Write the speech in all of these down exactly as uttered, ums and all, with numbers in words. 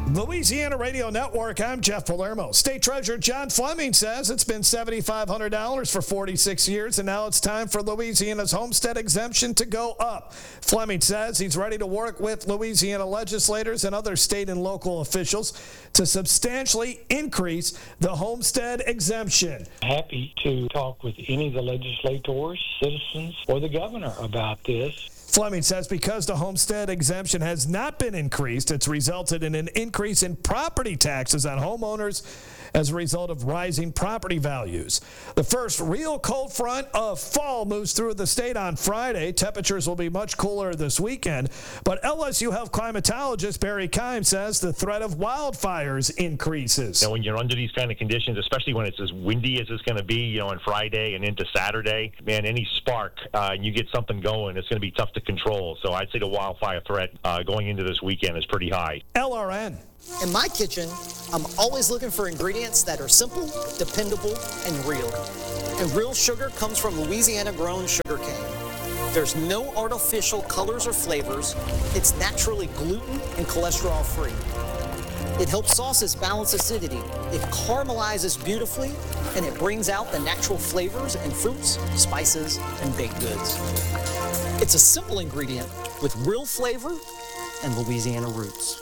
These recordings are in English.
Louisiana Radio Network, I'm Jeff Palermo. State Treasurer John Fleming says it's been seven thousand five hundred dollars for forty-six years, and now it's time for Louisiana's homestead exemption to go up. Fleming says he's ready to work with Louisiana legislators and other state and local officials to substantially increase the homestead exemption. Happy to talk with any of the legislators, citizens, or the governor about this. Fleming says because the homestead exemption has not been increased, it's resulted in an increase in property taxes on homeowners as a result of rising property values. The first real cold front of fall moves through the state on Friday. Temperatures will be much cooler this weekend, but L S U Health climatologist Barry Keim says the threat of wildfires increases. Now, when you're under these kind of conditions, especially when it's as windy as it's going to be, you know, on Friday and into Saturday, man, any spark uh, and you get something going, it's going to be tough to control. So I'd say the wildfire threat uh, going into this weekend is pretty high. L R N. In my kitchen, I'm always looking for ingredients that are simple, dependable, and real. And real sugar comes from Louisiana-grown sugar cane. There's no artificial colors or flavors. It's naturally gluten and cholesterol-free. It helps sauces balance acidity. It caramelizes beautifully, and it brings out the natural flavors in fruits, spices, and baked goods. It's a simple ingredient with real flavor and Louisiana roots.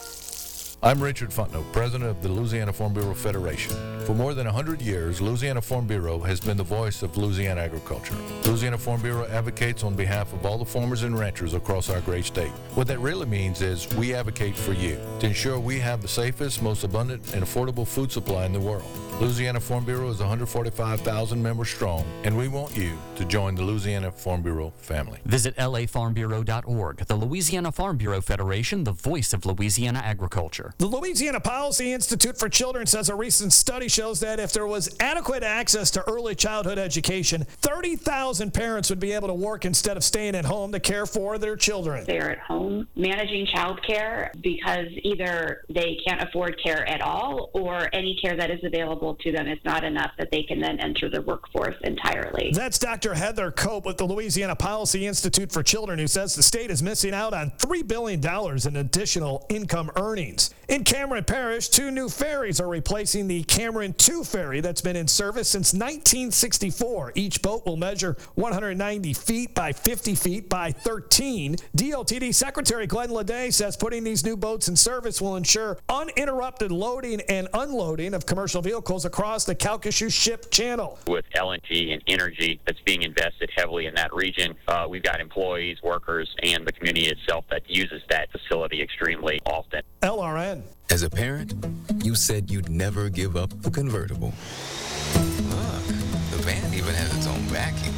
I'm Richard Fontenot, president of the Louisiana Farm Bureau Federation. For more than one hundred years, Louisiana Farm Bureau has been the voice of Louisiana agriculture. Louisiana Farm Bureau advocates on behalf of all the farmers and ranchers across our great state. What that really means is we advocate for you to ensure we have the safest, most abundant, and affordable food supply in the world. Louisiana Farm Bureau is one hundred forty-five thousand members strong, and we want you to join the Louisiana Farm Bureau family. Visit L A farm bureau dot org. The Louisiana Farm Bureau Federation, the voice of Louisiana agriculture. The Louisiana Policy Institute for Children says a recent study shows that if there was adequate access to early childhood education, thirty thousand parents would be able to work instead of staying at home to care for their children. They're at home managing child care because either they can't afford care at all or any care that is available to them is not enough that they can then enter the workforce entirely. That's Doctor Heather Cope with the Louisiana Policy Institute for Children, who says the state is missing out on three billion dollars in additional income earnings. In Cameron Parish, two new ferries are replacing the Cameron two ferry that's been in service since nineteen sixty-four. Each boat will measure one hundred ninety feet by fifty feet by thirteen. D O T D Secretary Glenn Leday says putting these new boats in service will ensure uninterrupted loading and unloading of commercial vehicles across the Calcasieu Ship Channel. With L N G and energy that's being invested heavily in that region, uh, we've got employees, workers, and the community itself that uses that facility extremely often. L R N. As a parent, you said you'd never give up the convertible. Look, the van even has its own vacuum.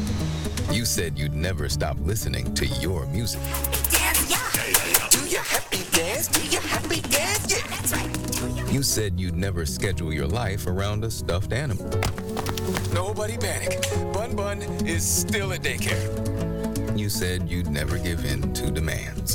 You said you'd never stop listening to your music. Dance, yeah. Do your happy dance, do your happy dance, yeah. That's right. You said you'd never schedule your life around a stuffed animal. Nobody panic. Bun Bun is still at daycare. You said you'd never give in to demands.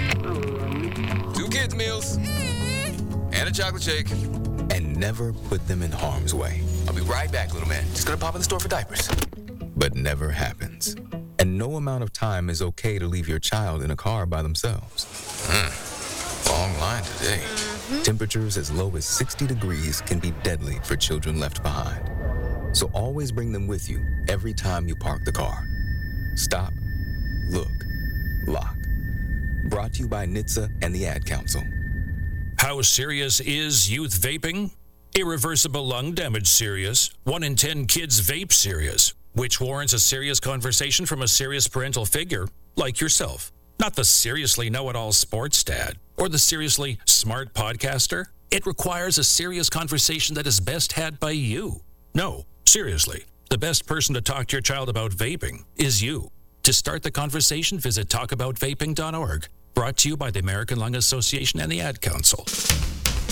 Two kids' meals. And a chocolate shake. And never put them in harm's way. I'll be right back, little man. Just gonna pop in the store for diapers. But never happens. And no amount of time is okay to leave your child in a car by themselves. Mm. Long line today. Mm-hmm. Temperatures as low as sixty degrees can be deadly for children left behind. So always bring them with you every time you park the car. Stop, look, lock. Brought to you by N H T S A and the Ad Council. How serious is youth vaping? Irreversible lung damage serious. One in ten kids vape serious, which warrants a serious conversation from a serious parental figure like yourself. Not the seriously know-it-all sports dad or the seriously smart podcaster. It requires a serious conversation that is best had by you. No, seriously, the best person to talk to your child about vaping is you. To start the conversation, visit talk about vaping dot org. Brought to you by the American Lung Association and the Ad Council.